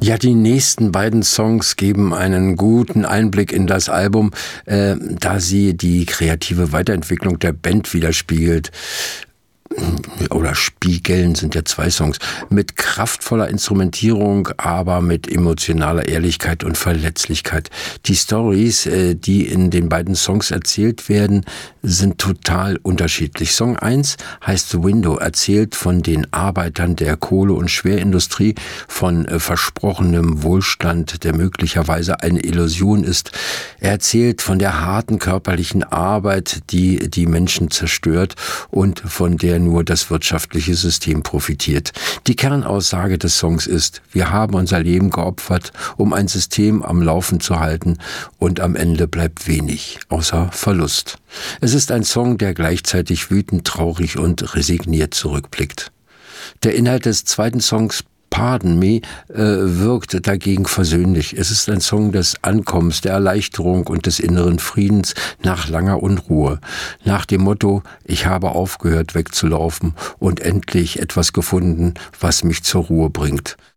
Ja, die nächsten beiden Songs geben einen guten Einblick in das Album, da sie die kreative Weiterentwicklung der Band widerspiegelt. Oder spiegeln sind ja 2 Songs, mit kraftvoller Instrumentierung, aber mit emotionaler Ehrlichkeit und Verletzlichkeit. Die Stories, die in den beiden Songs erzählt werden, sind total unterschiedlich. Song 1 heißt The Window, erzählt von den Arbeitern der Kohle- und Schwerindustrie, von versprochenem Wohlstand, der möglicherweise eine Illusion ist. Er erzählt von der harten körperlichen Arbeit, die die Menschen zerstört und von der nur das wirtschaftliche System profitiert. Die Kernaussage des Songs ist: Wir haben unser Leben geopfert, um ein System am Laufen zu halten, und am Ende bleibt wenig, außer Verlust. Es ist ein Song, der gleichzeitig wütend, traurig und resigniert zurückblickt. Der Inhalt des zweiten Songs Pardon Me wirkt dagegen versöhnlich. Es ist ein Song des Ankommens, der Erleichterung und des inneren Friedens nach langer Unruhe. Nach dem Motto: Ich habe aufgehört wegzulaufen und endlich etwas gefunden, was mich zur Ruhe bringt.